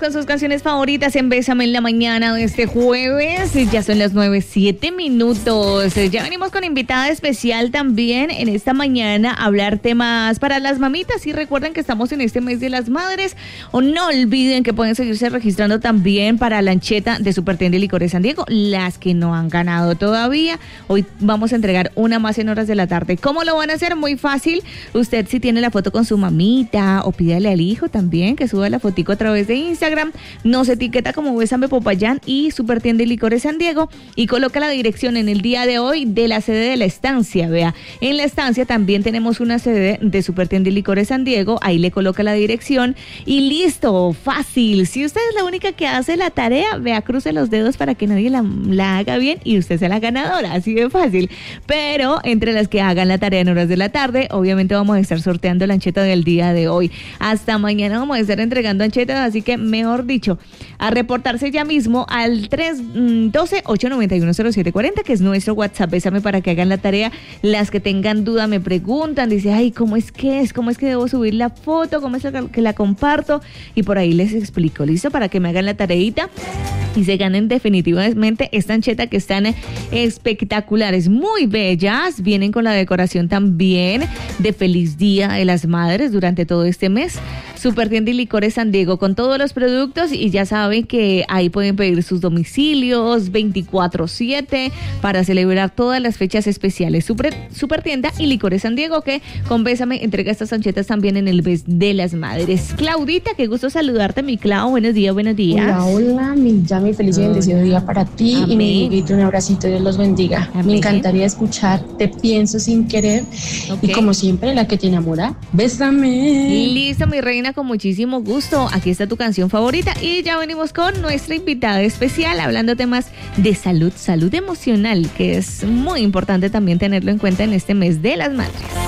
con sus canciones favoritas en Bésame en la mañana de este jueves. Ya son las 9:07. Ya venimos con invitada especial también en esta mañana a hablar temas para las mamitas. Y recuerden que estamos en este mes de las madres. O no olviden que pueden seguirse registrando también para la ancheta de Supertienda y Licores San Diego. Las que no han ganado todavía. Hoy vamos a entregar una más en horas de la tarde. ¿Cómo lo van a hacer? Muy fácil. Usted si tiene la foto con su mamita o pídale al hijo también que suba la fotico a través de Instagram, nos etiqueta como Bésame Popayán y Supertienda y Licores San Diego y coloca la dirección en el día de hoy de la sede de la estancia. Vea, en la estancia también tenemos una sede de Supertienda y Licores San Diego, ahí le coloca la dirección y listo, fácil. Si usted es la única que hace la tarea, vea, cruce los dedos para que nadie la haga bien y usted sea la ganadora, así de fácil. Pero entre las que hagan la tarea en horas de la tarde, obviamente vamos a estar sorteando la ancheta del día de hoy. Hasta mañana vamos a estar entregando anchetas, así que mejor dicho, a reportarse ya mismo al 312-891-0740, que es nuestro WhatsApp. Bésame para que hagan la tarea. Las que tengan duda me preguntan, dice, ay, ¿cómo es que debo subir la foto? ¿Cómo es que la comparto? Y por ahí les explico, ¿listo? Para que me hagan la tareita y se ganen definitivamente esta ancheta que están espectaculares, muy bellas. Vienen con la decoración también de Feliz Día de las Madres durante todo este mes. Supertienda y Licores San Diego con todos los productos y ya saben que ahí pueden pedir sus domicilios 24/7 para celebrar todas las fechas especiales. Supertienda y Licores San Diego que con Bésame entrega estas anchetas también en el mes de las madres. Claudita, qué gusto saludarte, mi Clau. Buenos días, buenos días. Hola, mi Yami, feliz y bendecido día para ti. Amén. Y mi amiguito, un abracito, Dios los bendiga. Amén. Me encantaría escuchar Te Pienso Sin Querer. Okay. Y como siempre, la que te enamora, Bésame. Listo, mi reina, con muchísimo gusto. Aquí está tu canción favorita y ya venimos con nuestra invitada especial hablando temas de salud emocional, que es muy importante también tenerlo en cuenta en este mes de las madres.